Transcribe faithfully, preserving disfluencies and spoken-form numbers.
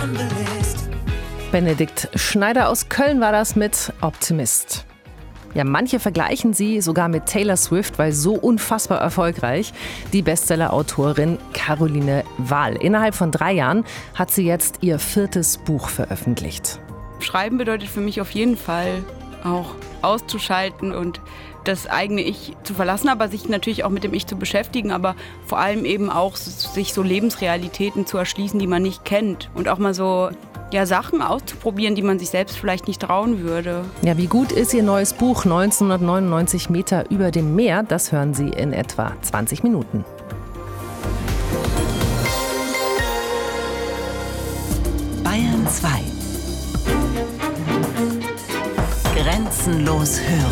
Benedikt Schneider aus Köln war das mit Optimist. Ja, manche vergleichen sie sogar mit Taylor Swift, weil so unfassbar erfolgreich. Die Bestseller-Autorin Caroline Wahl. Innerhalb von drei Jahren hat sie jetzt ihr viertes Buch veröffentlicht. Schreiben bedeutet für mich auf jeden Fall auch auszuschalten und das eigene Ich zu verlassen, aber sich natürlich auch mit dem Ich zu beschäftigen, aber vor allem eben auch sich so Lebensrealitäten zu erschließen, die man nicht kennt und auch mal so ja, Sachen auszuprobieren, die man sich selbst vielleicht nicht trauen würde. Ja, wie gut ist ihr neues Buch neunzehnhundertneunundneunzig Meter über dem Meer? Das hören Sie in etwa zwanzig Minuten. Bayern zwei. Grenzenlos hören.